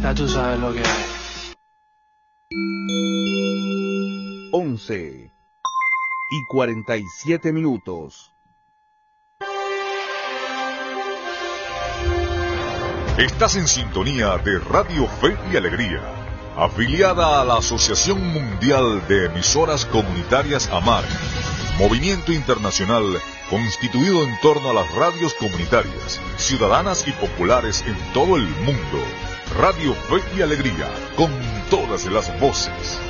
Ya tú sabes lo que hay. 11:47. Estás en sintonía de Radio Fe y Alegría, afiliada a la Asociación Mundial de Emisoras Comunitarias AMAR, movimiento internacional constituido en torno a las radios comunitarias, ciudadanas y populares en todo el mundo. Radio Fe y Alegría, con todas las voces.